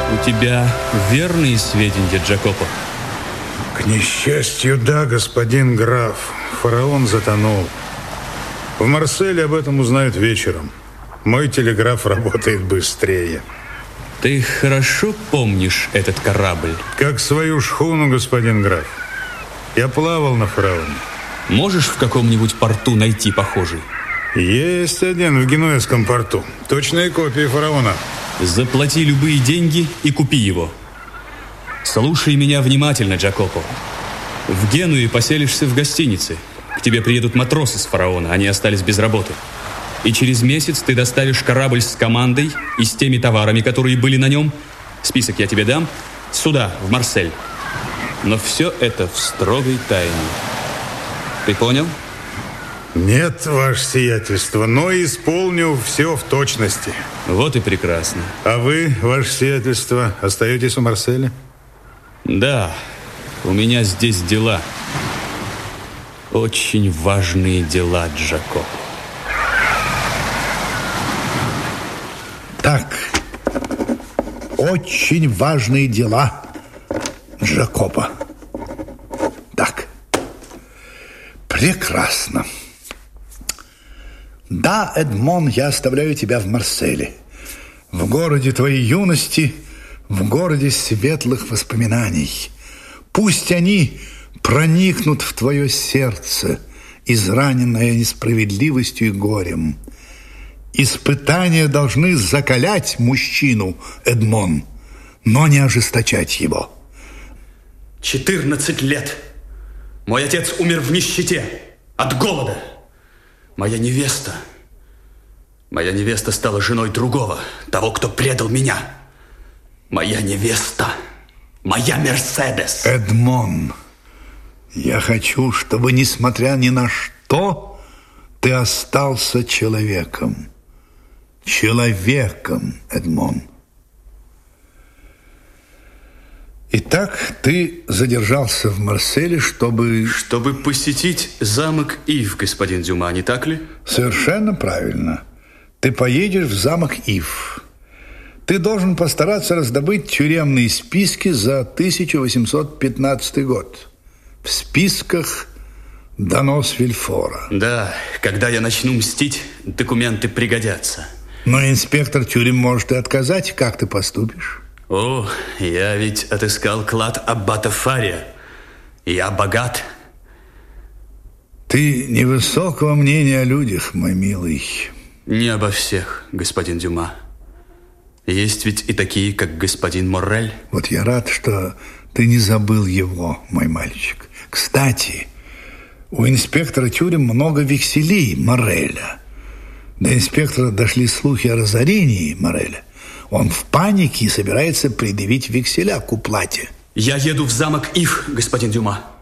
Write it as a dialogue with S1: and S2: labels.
S1: У тебя верные сведения, Джакопо?
S2: К несчастью, да, господин граф. Фараон затонул. В Марселе об этом узнают вечером. Мой телеграф работает быстрее.
S1: Ты хорошо помнишь этот корабль?
S2: Как свою шхуну, господин граф. Я плавал на Фараоне.
S1: Можешь в каком-нибудь порту найти похожий?
S2: Есть один в Генуэзском порту. Точная копия Фараона.
S1: Заплати любые деньги и купи его. Слушай меня внимательно, Джакопо. В Генуе поселишься в гостинице. К тебе приедут матросы с Фараона, они остались без работы. И через месяц ты доставишь корабль с командой и с теми товарами, которые были на нем. Список я тебе дам. Сюда, в Марсель. Но все это в строгой тайне. Ты понял?
S2: Нет, ваше сиятельство, но исполню все в точности.
S1: Вот и прекрасно.
S2: А вы, ваше сиятельство, остаетесь в Марселе?
S1: Да, у меня здесь дела. Очень важные дела, Джакопо.
S3: Так, очень важные дела, Джакопо. Так, прекрасно. Да, Эдмон, я оставляю тебя в Марселе, в городе твоей юности, в городе светлых воспоминаний. Пусть они проникнут в твое сердце, израненное несправедливостью и горем. Испытания должны закалять мужчину, Эдмон, но не ожесточать его.
S1: 14 лет. Мой отец умер в нищете, от голода. Моя невеста стала женой другого, того, кто предал меня. Моя невеста, моя Мерседес.
S3: Эдмон, я хочу, чтобы, несмотря ни на что, ты остался человеком. Человеком, Эдмон. Итак, ты задержался в Марселе, чтобы...
S1: Чтобы посетить замок Ив, господин Дюма, не так ли?
S3: Совершенно правильно. Ты поедешь в замок Ив. Ты должен постараться раздобыть тюремные списки за 1815 год. В списках донос Вильфора.
S1: Да, когда я начну мстить, документы пригодятся.
S3: Но инспектор тюрем может и отказать. Как ты поступишь?
S1: О, я ведь отыскал клад аббата Фария. Я богат.
S3: Ты невысокого мнения о людях, мой милый.
S1: Не обо всех, господин Дюма. Есть ведь и такие, как господин Моррель.
S3: Вот я рад, что ты не забыл его, мой мальчик. Кстати, у инспектора тюрем много векселей Морреля. До инспектора дошли слухи о разорении Морреля. Он в панике и собирается предъявить векселя к уплате.
S1: Я еду в замок Ив, господин Дюма.